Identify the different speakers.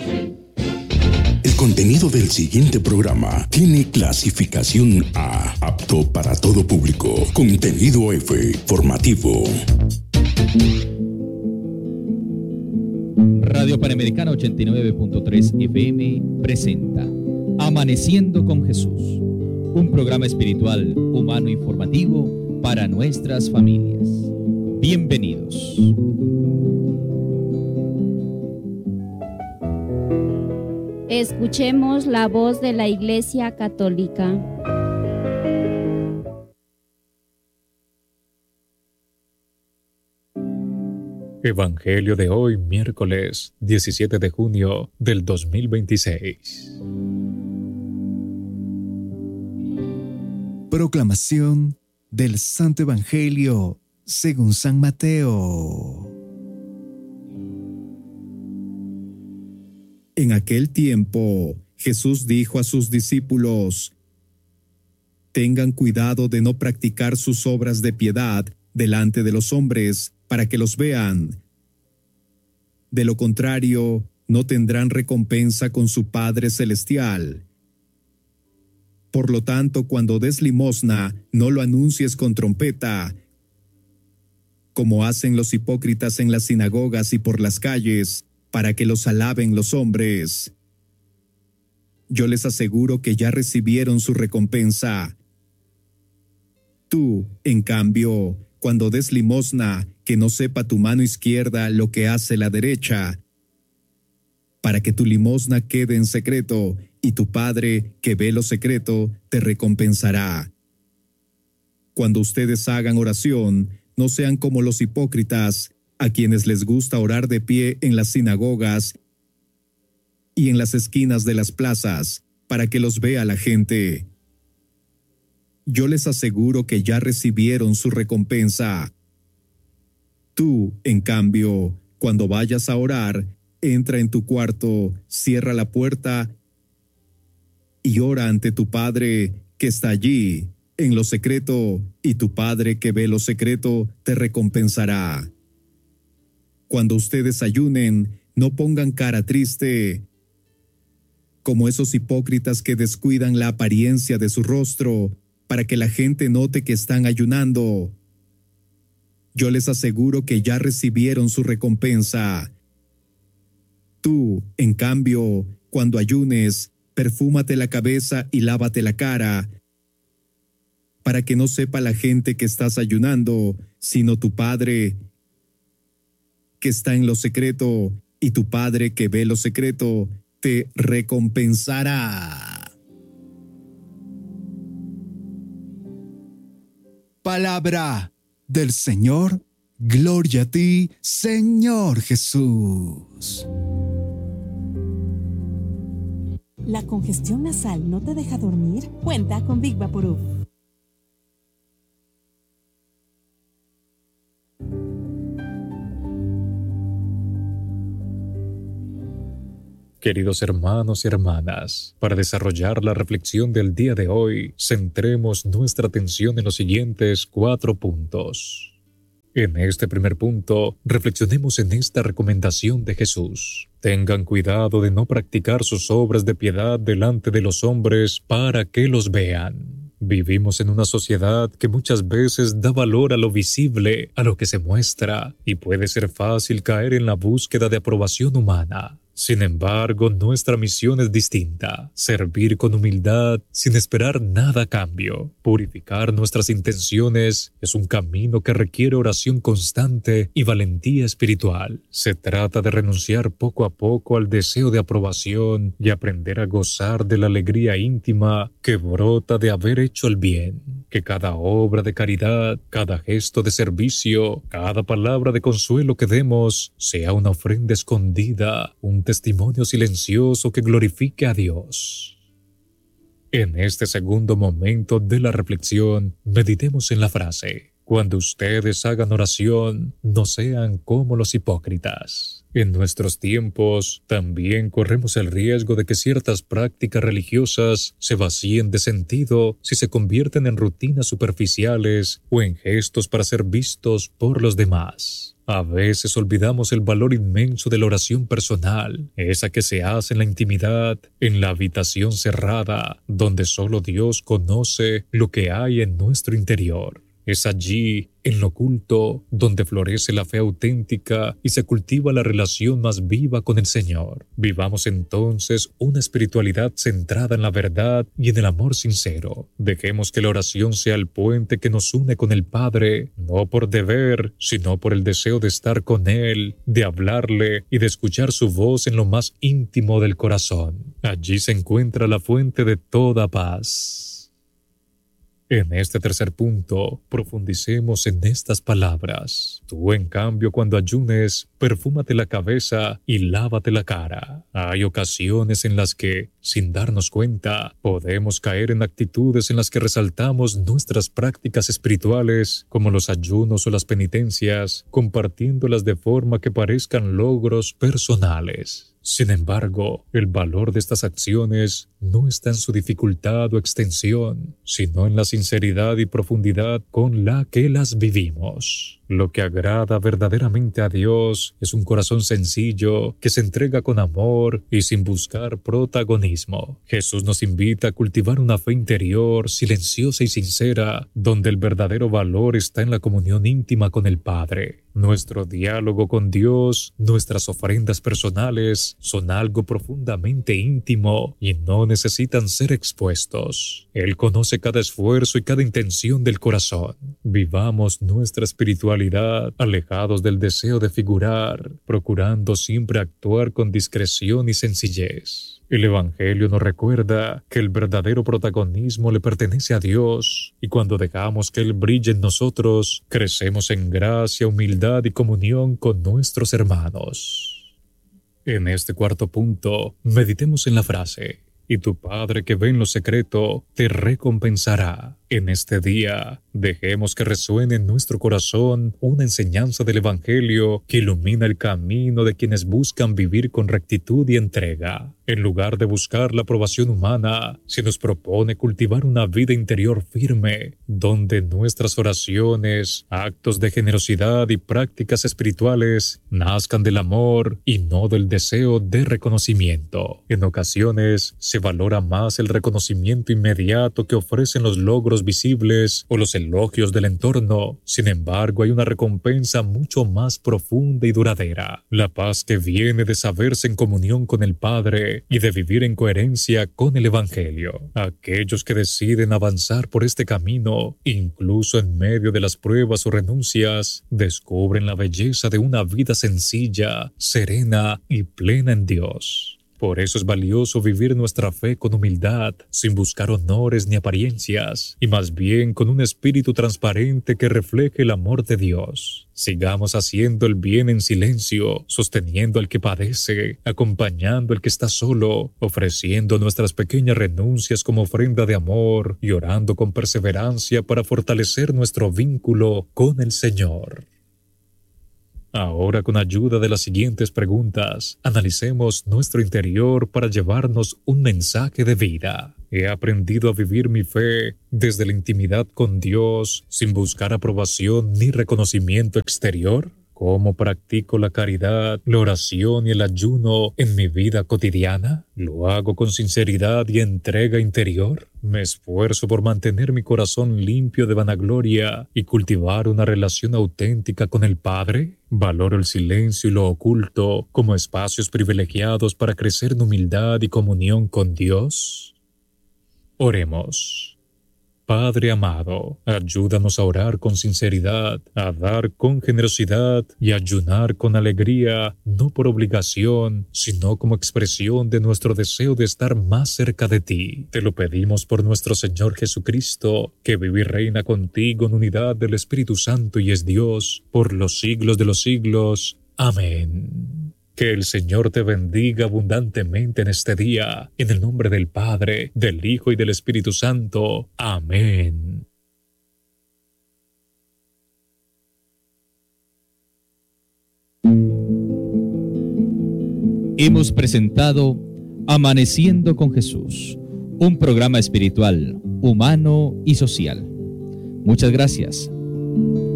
Speaker 1: El contenido del siguiente programa tiene clasificación A, apto para todo público. Contenido F, formativo.
Speaker 2: Radio Panamericana 89.3 FM presenta Amaneciendo con Jesús, un programa espiritual, humano, informativo para nuestras familias. Bienvenidos.
Speaker 3: Escuchemos la voz de la Iglesia Católica.
Speaker 4: Evangelio de hoy, miércoles 17 de junio del 2026.
Speaker 5: Proclamación del Santo Evangelio según San Mateo. En aquel tiempo, Jesús dijo a sus discípulos: tengan cuidado de no practicar sus obras de piedad delante de los hombres, para que los vean. De lo contrario, no tendrán recompensa con su Padre Celestial. Por lo tanto, cuando des limosna, no lo anuncies con trompeta, como hacen los hipócritas en las sinagogas y por las calles, para que los alaben los hombres. Yo les aseguro que ya recibieron su recompensa. Tú, en cambio, cuando des limosna, que no sepa tu mano izquierda lo que hace la derecha, para que tu limosna quede en secreto, y tu Padre, que ve lo secreto, te recompensará. Cuando ustedes hagan oración, no sean como los hipócritas, a quienes les gusta orar de pie en las sinagogas y en las esquinas de las plazas, para que los vea la gente. Yo les aseguro que ya recibieron su recompensa. Tú, en cambio, cuando vayas a orar, entra en tu cuarto, cierra la puerta y ora ante tu Padre que está allí, en lo secreto, y tu Padre que ve lo secreto te recompensará. Cuando ustedes ayunen, no pongan cara triste, como esos hipócritas que descuidan la apariencia de su rostro, para que la gente note que están ayunando. Yo les aseguro que ya recibieron su recompensa. Tú, en cambio, cuando ayunes, perfúmate la cabeza y lávate la cara, para que no sepa la gente que estás ayunando, sino tu Padre que está en lo secreto, y tu Padre que ve lo secreto te recompensará. Palabra del Señor. Gloria a ti, Señor Jesús.
Speaker 6: ¿La congestión nasal no te deja dormir? Cuenta con Big Vaporub.
Speaker 4: Queridos hermanos y hermanas, para desarrollar la reflexión del día de hoy, centremos nuestra atención en los siguientes 4 puntos. En este primer punto, reflexionemos en esta recomendación de Jesús. Tengan cuidado de no practicar sus obras de piedad delante de los hombres para que los vean. Vivimos en una sociedad que muchas veces da valor a lo visible, a lo que se muestra, y puede ser fácil caer en la búsqueda de aprobación humana. Sin embargo, nuestra misión es distinta: servir con humildad, sin esperar nada a cambio. Purificar nuestras intenciones es un camino que requiere oración constante y valentía espiritual. Se trata de renunciar poco a poco al deseo de aprobación y aprender a gozar de la alegría íntima que brota de haber hecho el bien. Que cada obra de caridad, cada gesto de servicio, cada palabra de consuelo que demos sea una ofrenda escondida, un testimonio silencioso que glorifique a Dios. En este segundo momento de la reflexión, meditemos en la frase: cuando ustedes hagan oración, no sean como los hipócritas. En nuestros tiempos, también corremos el riesgo de que ciertas prácticas religiosas se vacíen de sentido si se convierten en rutinas superficiales o en gestos para ser vistos por los demás. A veces olvidamos el valor inmenso de la oración personal, esa que se hace en la intimidad, en la habitación cerrada, donde solo Dios conoce lo que hay en nuestro interior. Es allí, en lo oculto, donde florece la fe auténtica y se cultiva la relación más viva con el Señor. Vivamos entonces una espiritualidad centrada en la verdad y en el amor sincero. Dejemos que la oración sea el puente que nos une con el Padre, no por deber, sino por el deseo de estar con Él, de hablarle y de escuchar su voz en lo más íntimo del corazón. Allí se encuentra la fuente de toda paz. En este tercer punto, profundicemos en estas palabras. Tú, en cambio, cuando ayunes, perfúmate la cabeza y lávate la cara. Hay ocasiones en las que, sin darnos cuenta, podemos caer en actitudes en las que resaltamos nuestras prácticas espirituales, como los ayunos o las penitencias, compartiéndolas de forma que parezcan logros personales. Sin embargo, el valor de estas acciones no está en su dificultad o extensión, sino en la sinceridad y profundidad con la que las vivimos. Lo que agrada verdaderamente a Dios es un corazón sencillo que se entrega con amor y sin buscar protagonismo. Jesús nos invita a cultivar una fe interior, silenciosa y sincera, donde el verdadero valor está en la comunión íntima con el Padre. Nuestro diálogo con Dios, nuestras ofrendas personales, son algo profundamente íntimo y no necesitan ser expuestos. Él conoce cada esfuerzo y cada intención del corazón. Vivamos nuestra espiritualidad alejados del deseo de figurar, procurando siempre actuar con discreción y sencillez. El Evangelio nos recuerda que el verdadero protagonismo le pertenece a Dios, y cuando dejamos que Él brille en nosotros, crecemos en gracia, humildad y comunión con nuestros hermanos. En este cuarto punto, meditemos en la frase: y tu Padre que ve en lo secreto te recompensará. En este día, dejemos que resuene en nuestro corazón una enseñanza del Evangelio que ilumina el camino de quienes buscan vivir con rectitud y entrega. En lugar de buscar la aprobación humana, se nos propone cultivar una vida interior firme, donde nuestras oraciones, actos de generosidad y prácticas espirituales nazcan del amor y no del deseo de reconocimiento. En ocasiones, se valora más el reconocimiento inmediato que ofrecen los logros visibles o los elogios del entorno. Sin embargo, hay una recompensa mucho más profunda y duradera: la paz que viene de saberse en comunión con el Padre y de vivir en coherencia con el Evangelio. Aquellos que deciden avanzar por este camino, incluso en medio de las pruebas o renuncias, descubren la belleza de una vida sencilla, serena y plena en Dios. Por eso es valioso vivir nuestra fe con humildad, sin buscar honores ni apariencias, y más bien con un espíritu transparente que refleje el amor de Dios. Sigamos haciendo el bien en silencio, sosteniendo al que padece, acompañando al que está solo, ofreciendo nuestras pequeñas renuncias como ofrenda de amor y orando con perseverancia para fortalecer nuestro vínculo con el Señor. Ahora, con ayuda de las siguientes preguntas, analicemos nuestro interior para llevarnos un mensaje de vida. ¿He aprendido a vivir mi fe desde la intimidad con Dios, sin buscar aprobación ni reconocimiento exterior? ¿Cómo practico la caridad, la oración y el ayuno en mi vida cotidiana? ¿Lo hago con sinceridad y entrega interior? ¿Me esfuerzo por mantener mi corazón limpio de vanagloria y cultivar una relación auténtica con el Padre? ¿Valoro el silencio y lo oculto como espacios privilegiados para crecer en humildad y comunión con Dios? Oremos. Padre amado, ayúdanos a orar con sinceridad, a dar con generosidad y a ayunar con alegría, no por obligación, sino como expresión de nuestro deseo de estar más cerca de ti. Te lo pedimos por nuestro Señor Jesucristo, que vive y reina contigo en unidad del Espíritu Santo y es Dios, por los siglos de los siglos. Amén. Que el Señor te bendiga abundantemente en este día, en el nombre del Padre, del Hijo y del Espíritu Santo. Amén.
Speaker 2: Hemos presentado Amaneciendo con Jesús, un programa espiritual, humano y social. Muchas gracias.